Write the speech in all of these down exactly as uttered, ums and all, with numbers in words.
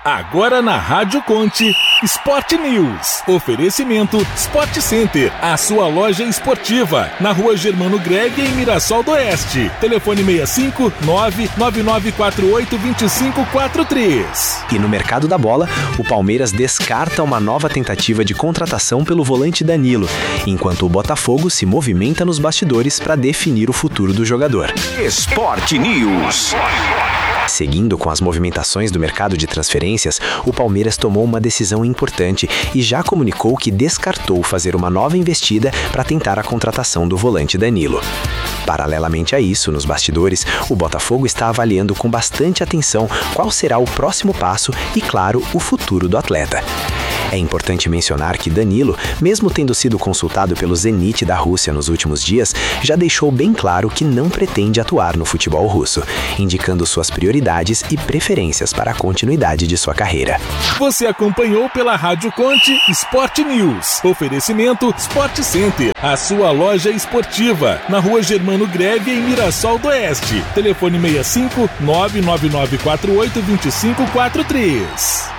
Agora na Rádio Conte, Sport News. Oferecimento Sport Center, a sua loja esportiva, na Rua Germano Greg, em Mirassol do Oeste. Telefone seis cinco nove nove nove quatro oito dois cinco quatro três. E no mercado da bola, o Palmeiras descarta uma nova tentativa de contratação pelo volante Danilo, enquanto o Botafogo se movimenta nos bastidores para definir o futuro do jogador. Sport News. Seguindo com as movimentações do mercado de transferências, o Palmeiras tomou uma decisão importante e já comunicou que descartou fazer uma nova investida para tentar a contratação do volante Danilo. Paralelamente a isso, nos bastidores, o Botafogo está avaliando com bastante atenção qual será o próximo passo e, claro, o futuro do atleta. É importante mencionar que Danilo, mesmo tendo sido consultado pelo Zenit da Rússia nos últimos dias, já deixou bem claro que não pretende atuar no futebol russo, indicando suas prioridades e preferências para a continuidade de sua carreira. Você acompanhou pela Rádio Conte Sport News. Oferecimento Sport Center, a sua loja esportiva, na Rua Germano Greve, em Mirassol do Oeste. Telefone seis cinco nove nove nove quatro oito dois cinco quatro três.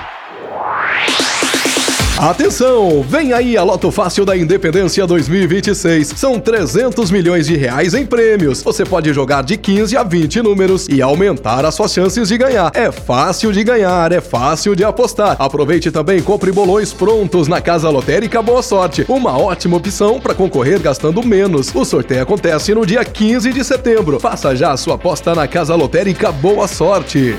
Atenção! Vem aí a Loto Fácil da Independência dois mil e vinte e seis. São trezentos milhões de reais em prêmios. Você pode jogar de quinze a vinte números e aumentar as suas chances de ganhar. É fácil de ganhar, é fácil de apostar. Aproveite também e compre bolões prontos na Casa Lotérica Boa Sorte. Uma ótima opção para concorrer gastando menos. O sorteio acontece no dia quinze de setembro. Faça já a sua aposta na Casa Lotérica Boa Sorte.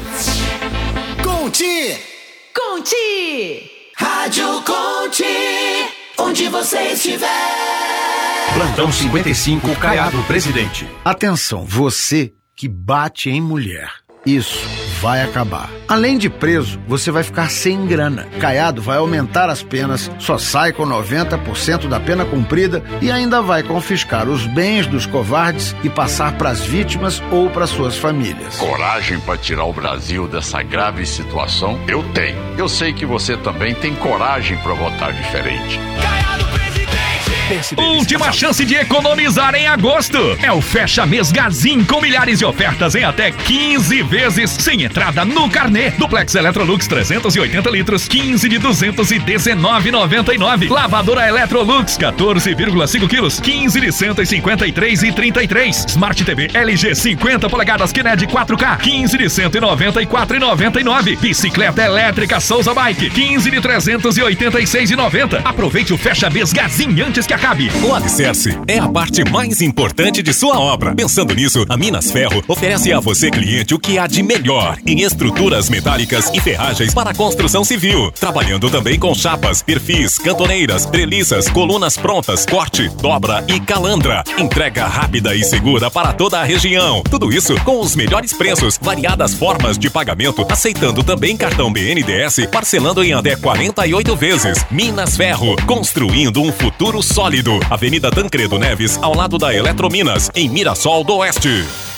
Conte! Conte! Rádio Conte, onde você estiver. Plantão cinquenta e cinco, Caiado Presidente. Atenção, você que bate em mulher. Isso vai acabar. Além de preso, você vai ficar sem grana. Caiado vai aumentar as penas, só sai com noventa por cento da pena cumprida e ainda vai confiscar os bens dos covardes e passar para as vítimas ou para suas famílias. Coragem para tirar o Brasil dessa grave situação? Eu tenho. Eu sei que você também tem coragem para votar diferente. Caiado Presidente! Última chance de economizar em agosto. É o Fecha Mês Gazin, com milhares de ofertas em até quinze vezes, sem entrada no carnê. Duplex Electrolux trezentos e oitenta litros, quinze de duzentos e dezenove reais e noventa e nove. Lavadora Electrolux quatorze vírgula cinco quilos, quinze de cento e cinquenta e três reais e trinta e três. Smart T V L G cinquenta polegadas Kinect quatro K, quinze de cento e noventa e quatro reais e noventa e nove. Bicicleta elétrica Souza Bike, quinze de trezentos e oitenta e seis reais e noventa. Aproveite o Fecha Mês Gazin antes que acabe. O alicerce é a parte mais importante de sua obra. Pensando nisso, a Minas Ferro oferece a você, cliente, o que há de melhor em estruturas metálicas e ferragens para a construção civil. Trabalhando também com chapas, perfis, cantoneiras, treliças, colunas prontas, corte, dobra e calandra. Entrega rápida e segura para toda a região. Tudo isso com os melhores preços, variadas formas de pagamento, aceitando também cartão B N D E S, parcelando em até quarenta e oito vezes. Minas Ferro, construindo um futuro sólido. Avenida Tancredo Neves, ao lado da Eletrominas, em Mirassol do Oeste.